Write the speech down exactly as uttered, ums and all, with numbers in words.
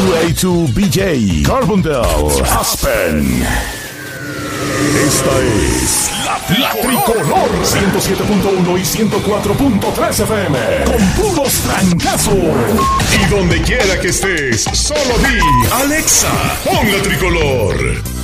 A dos B J, Carbondale, Aspen. Esta es La, la Tricolor ciento siete punto uno y ciento cuatro punto tres F M. Con puros trancazos. Y donde quiera que estés, solo di Alexa, pon La Tricolor.